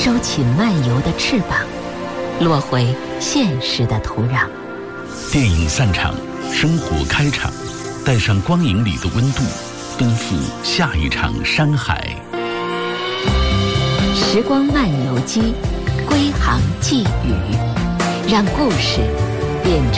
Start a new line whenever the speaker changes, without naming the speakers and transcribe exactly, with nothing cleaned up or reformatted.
收起漫游的翅膀，落回现实的土壤。
电影散场，生活开场，带上光影里的温度，奔赴下一场山海。
时光漫游机，归航寄语，让故事变成